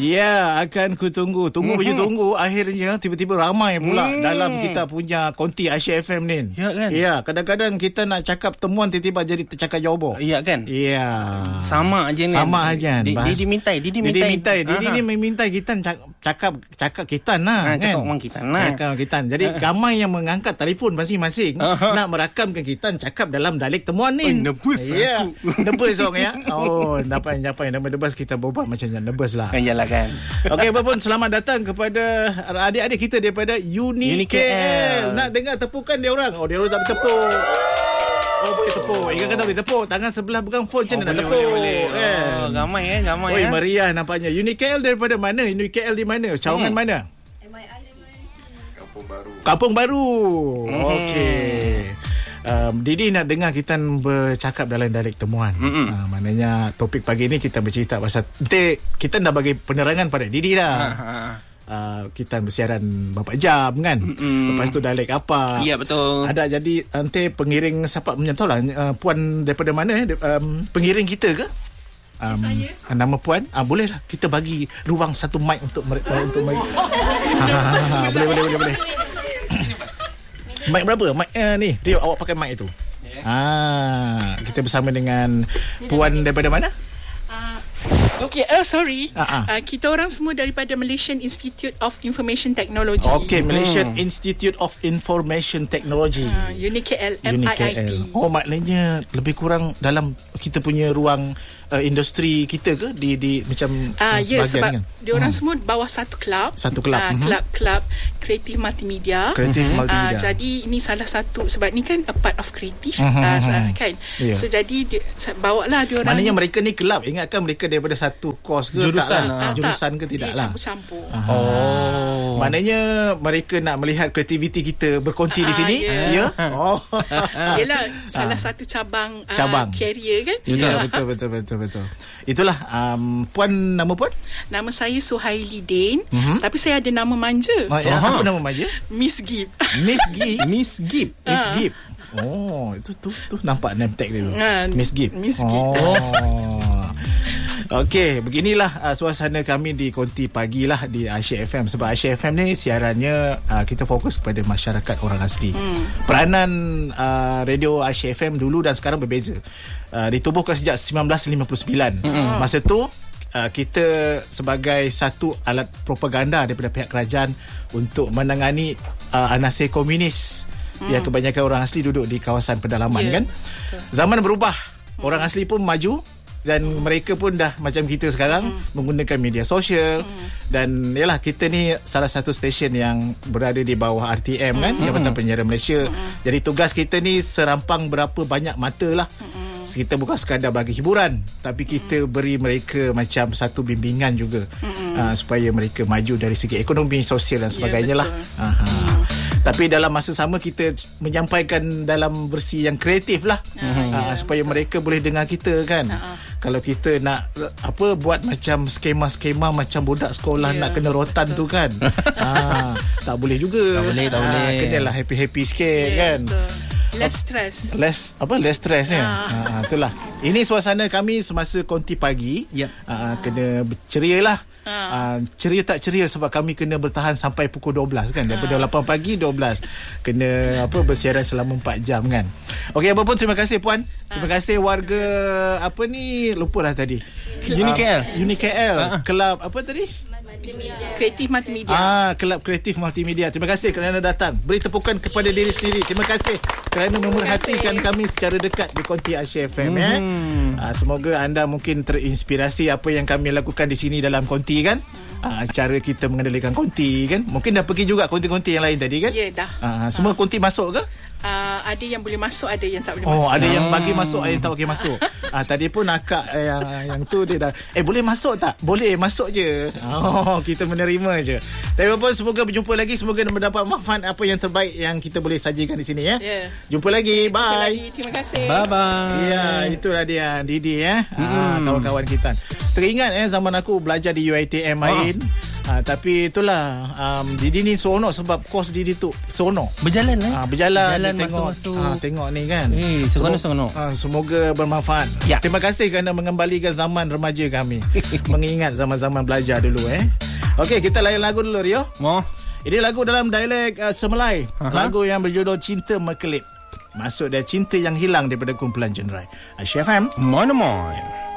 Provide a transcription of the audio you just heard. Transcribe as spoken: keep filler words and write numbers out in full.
Ya, akan ku tunggu. Tunggu mm-hmm. baju tunggu. Akhirnya tiba-tiba ramai pula mm. dalam kita punya konti Asia F M ni. Ya kan? Ya, kadang-kadang kita nak cakap temuan tiba-tiba jadi tercakap jawab. Ya kan? Ya. Sama aja ni. Sama aja. Didi mintai, Didi mintai. Didi mintai. Didi ni meminta kita cakap cakap kita nah. Ha, cakap orang kita nah. Cakap kita. Jadi ramai yang mengangkat telefon masing-masing uh-huh. nak merakamkan kita cakap dalam dialek temuan ni. Oh, nebus ya. aku. Nebus orang ya. Oh, dapat dapat nama nebus kita berubah macam nebus lah. Iyalah kan. Okey, apapun selamat datang kepada adik-adik kita daripada Uni K L. Nak dengar tepukan dia orang. Oh, dia orang tak bertepuk. Oh, boleh tepuk. Ingat kata boleh tepuk. Tangan sebelah pegang phone macam mana oh, nak tepuk. Boleh, boleh. Kan? Oh, ramai eh, ramai Oi, eh. meriah nampaknya. Uni K L daripada mana? Uni K L di mana? Cawangan hmm. mana? Kampung Baru. Kampung Baru. Hmm. Okey. Um, Didi nak dengar kita bercakap dalam dialek temuan. Uh, maknanya topik pagi ni kita bercerita pasal nanti kita dah bagi penerangan pada Didi dah. Ha. Uh, kita bersiaran berapa jam kan. Mm-mm. Lepas tu dialek apa. Ya betul. Ada jadi nanti pengiring siapa menyantau lah uh, puan daripada mana eh um, pengiring kita ke? Um, nama puan uh, boleh lah kita bagi ruang satu mic untuk mereka untuk mic. ha, boleh boleh boleh boleh. Mic berapa? Mic uh, ni. Dia awak pakai mic itu. Yeah. Ah, kita bersama dengan puan daripada mana? Okay, oh sorry. Uh-huh. Uh, kita orang semua daripada Malaysian Institute of Information Technology. Okay, Malaysian hmm. Institute of Information Technology. Uh, Uni K L, M I I T. Oh, maknanya lebih kurang dalam kita punya ruang uh, industri kita ke di di macam uh, ya, sebab kan? dia orang hmm. semua bawah satu kelab. Satu kelab. Uh, kelab-kelab Kreatif Multimedia. Kreatif uh-huh. Multimedia. Uh, jadi ini salah satu sebab ni kan a part of kreatif uh-huh. uh, kan. Yeah. So jadi dia, bawa lah dia orang. Maknanya mereka ni kelab. Ingatkan mereka daripada satu kos ke jurusan tak lah. uh, jurusan ke tidak dia lah. Campur-campur. Oh. Maknanya mereka nak melihat kreativiti kita berkonti uh, di sini. Ya. Yeah. Yeah? Oh. Yalah salah uh. satu cabang uh, cabang carrier kan. Ya yeah, betul betul betul betul. Itulah um, puan nama puan? Nama saya Suhaili Din. Uh-huh. Tapi saya ada nama manja. Oh, ya. Apa nama manja? Miss Gip. Miss Gip. Miss Gip. Miss uh. Gip. Oh, itu tu tu nampak name tag dia tu. Uh, Miss Gip. Miss Gip. Oh. Okey, beginilah uh, suasana kami di Konti Pagi lah di Asia F M. Sebab Asia F M ni siarannya uh, kita fokus kepada masyarakat orang asli. Hmm. Peranan uh, radio Asia F M dulu dan sekarang berbeza. Uh, ditubuhkan sejak sembilan belas lima puluh sembilan. Hmm. Masa tu uh, kita sebagai satu alat propaganda daripada pihak kerajaan untuk menangani uh, anasir komunis hmm. yang kebanyakan orang asli duduk di kawasan pedalaman yeah. kan. Zaman berubah. Hmm. Orang asli pun maju. Dan mereka pun dah macam kita sekarang mm. menggunakan media sosial mm. dan yalah kita ni salah satu stesen yang berada di bawah R T M mm. kan, Jabatan Penyiaran Malaysia. Mm. Jadi tugas kita ni serampang berapa banyak mata lah. Mm. Kita bukan sekadar bagi hiburan, tapi kita mm. beri mereka macam satu bimbingan juga mm. uh, supaya mereka maju dari segi ekonomi, sosial dan sebagainya yeah, lah. Aha. Mm. Tapi dalam masa sama kita menyampaikan dalam versi yang kreatif lah uh, uh, yeah. supaya mereka boleh dengar kita kan. Uh-uh. Kalau kita nak apa buat macam skema-skema macam budak sekolah yeah. nak kena rotan betul. Tu kan. ha, tak boleh juga. Tak boleh, tak ha, boleh. Kenalah happy-happy sikit yeah, kan. Betul. Less stress. Less apa less stress ni. Ah. Ha, itulah. Ini suasana kami semasa Konti Pagi. Yep. Ha, kena cerialah. Ah. Uh, ceria tak ceria sebab kami kena bertahan sampai pukul dua belas kan, daripada ah. lapan pagi dua belas kena apa bersiaran selama empat jam kan. Okey, apa pun terima kasih puan. Terima kasih warga apa ni lupa dah tadi. Uni K L. Uh, Uni K L. Uh-huh. Kelab apa tadi? Kreatif Multimedia. Ah, Kelab Kreatif Multimedia. Terima kasih kerana datang. Beri tepukan kepada diri sendiri. Terima kasih kerana memerhatikan kami secara dekat di Konti Asia F M. Hmm. Eh. Ah, semoga anda mungkin terinspirasi apa yang kami lakukan di sini dalam konti kan. Ah, cara kita mengendalikan konti kan. Mungkin dah pergi juga konti-konti yang lain tadi kan. Ya dah. Ah, semua konti masuk ke? Uh, ada yang boleh masuk, ada yang tak boleh oh, masuk. Oh, ada yang bagi masuk, ada yang tak bagi masuk. Ah, tadi pun akak yang yang tu dia dah, eh boleh masuk tak? Boleh, masuk je. Oh, kita menerima je. Tapi apa, semoga berjumpa lagi, semoga mendapat manfaat apa yang terbaik yang kita boleh sajikan di sini ya. Yeah. Jumpa lagi. Bye. Jumpa lagi. Terima kasih. Bye bye. Ya, itulah dia Didi ya. Hmm. Ah, kawan-kawan kita. Teringat eh zaman aku belajar di U I T M Main. Oh. Uh, tapi itulah um, Didi ni seronok sebab kos Didi tu seronok. Berjalan eh? Uh, berjalan, Berjalan dia tengok, masuk-masuk. uh, tengok ni kan. Eh, seronok-seronok. Uh, semoga bermanfaat. Ya. Terima kasih kerana mengembalikan zaman remaja kami. Mengingat zaman-zaman belajar dulu eh. Okey, kita layan lagu dulu Rio. Oh. Ini lagu dalam dialek uh, Semelai. Aha. Lagu yang berjudul Cinta Mekelip. Maksud dia cinta yang hilang daripada kumpulan Jenderai. Aisyah F M. Mana-mana.